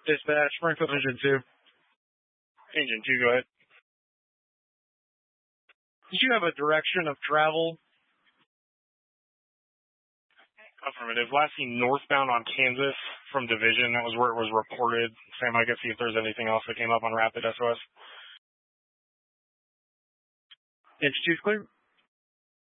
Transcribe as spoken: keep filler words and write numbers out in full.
Dispatch, Springfield Engine two. Engine two, go ahead. Did you have a direction of travel? Affirmative. Last seen northbound on Kansas from Division. That was where it was reported. Sam, I can see if there's anything else that came up on Rapid S O S. Engine two's clear.